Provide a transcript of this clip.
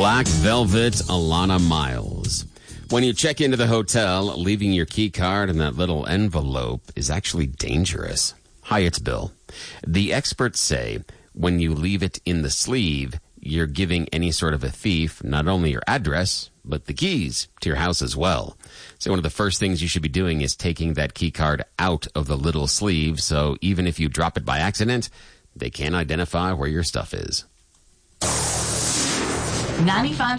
Black Velvet, Alana Miles. When you check into the hotel, leaving your key card in that little envelope is actually dangerous. Hi, it's Bill. The experts say when you leave it in the sleeve, you're giving any sort of a thief not only your address, but the keys to your house as well. So one of the first things you should be doing is taking that key card out of the little sleeve, so even if you drop it by accident, they can't identify where your stuff is. 95